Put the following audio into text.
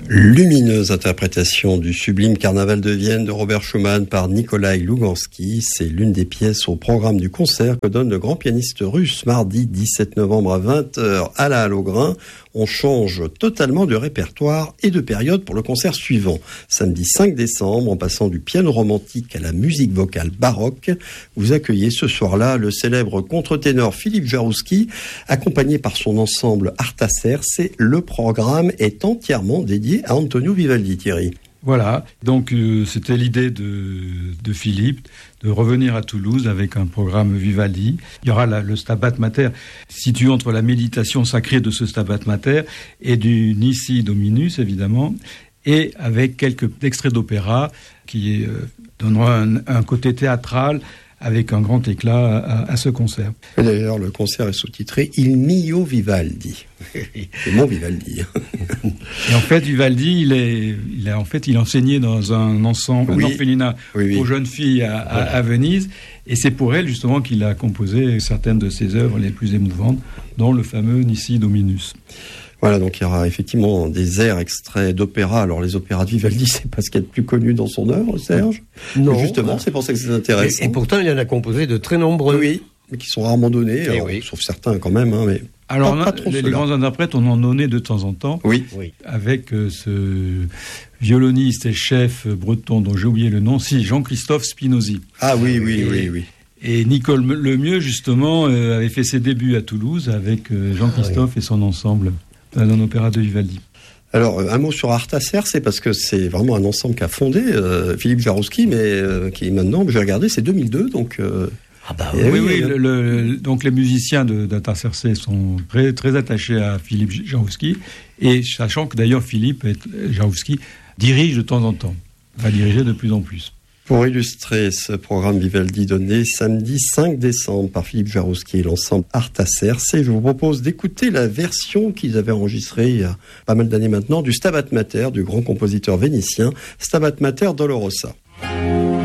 Lumineuse interprétation du sublime Carnaval de Vienne de Robert Schumann par Nikolai Lougansky. C'est l'une des pièces au programme du concert que donne le grand pianiste russe mardi 17 novembre à 20h à la Halle aux Grains. On change totalement de répertoire et de période pour le concert suivant. Samedi 5 décembre, en passant du piano romantique à la musique vocale baroque, vous accueillez ce soir-là le célèbre contre-ténor Philippe Jarouski, accompagné par son ensemble Artaserse. Le programme est entièrement dédié à Antonio Vivaldi, Thierry. Voilà, donc c'était l'idée de Philippe de revenir à Toulouse avec un programme Vivaldi. Il y aura le Stabat Mater situé entre la méditation sacrée de ce Stabat Mater et du Nisi Dominus, évidemment, et avec quelques extraits d'opéra qui donneront un côté théâtral avec un grand éclat à ce concert. Et d'ailleurs, le concert est sous-titré « Il mio Vivaldi ». C'est mon Vivaldi. Et en fait, Vivaldi, il enseignait dans un ensemble, un orphelinat aux jeunes filles à Venise. Et c'est pour elles, justement, qu'il a composé certaines de ses œuvres les plus émouvantes, dont le fameux Nisi Dominus. Voilà, donc il y aura effectivement des airs extraits d'opéra. Alors les opéras de Vivaldi, c'est pas ce qu'il y a de plus connu dans son œuvre, Serge. Non. Mais justement, c'est pour ça que c'est intéressant. Et pourtant, il en a composé de très nombreux. Oui, mais qui sont rarement donnés, sauf certains quand même. Mais alors, pas trop les grands interprètes, on en donnait de temps en temps. Oui. Avec ce violoniste et chef breton dont j'ai oublié le nom, Jean-Christophe Spinozzi. Ah oui. Et Nicole Lemieux, justement, avait fait ses débuts à Toulouse avec Jean-Christophe et son ensemble dans un opéra de Vivaldi. Alors, un mot sur Artaserse, c'est parce que c'est vraiment un ensemble qu'a fondé Philippe Jarouski, mais qui maintenant, j'ai regardé, c'est 2002, donc... donc les musiciens d'Artaserse sont très, très attachés à Philippe Jarouski, et sachant que d'ailleurs Philippe Jarouski dirige de temps en temps, va diriger de plus en plus. Pour illustrer ce programme Vivaldi donné samedi 5 décembre par Philippe Jarouski et l'ensemble Artaserse, je vous propose d'écouter la version qu'ils avaient enregistrée il y a pas mal d'années maintenant du Stabat Mater du grand compositeur vénitien Stabat Mater Dolorosa.